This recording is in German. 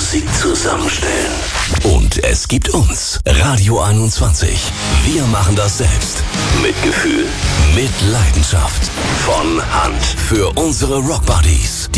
Musik zusammenstellen. Und es gibt uns, Radio 21. Wir machen das selbst. Mit Gefühl, mit Leidenschaft. Von Hand. Für unsere Rockbuddies,